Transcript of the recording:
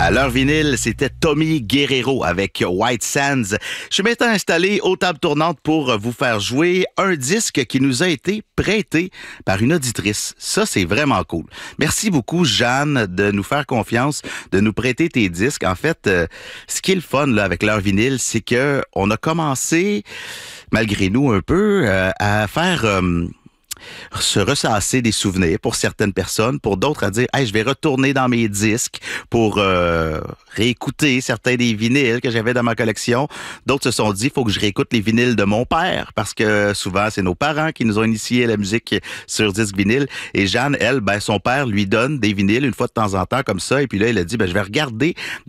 À l'heure vinyle, c'était Tommy Guerrero avec White Sands. Je suis maintenant installé aux tables tournantes pour vous faire jouer un disque qui nous a été prêté par une auditrice. Ça, c'est vraiment cool. Merci beaucoup, Jeanne, de nous faire confiance, de nous prêter tes disques. En fait, ce qui est le fun là, avec l'heure vinyle, c'est que on a commencé, malgré nous un peu, à faire... se ressasser des souvenirs pour certaines personnes, pour d'autres à dire « Hey, je vais retourner dans mes disques pour réécouter certains des vinyles que j'avais dans ma collection. » D'autres se sont dit « Il faut que je réécoute les vinyles de mon père, parce que souvent, c'est nos parents qui nous ont initiés à la musique sur disque vinyle. » Et Jeanne, elle, son père lui donne des vinyles une fois de temps en temps comme ça. Et puis là, elle a dit « Je vais regarder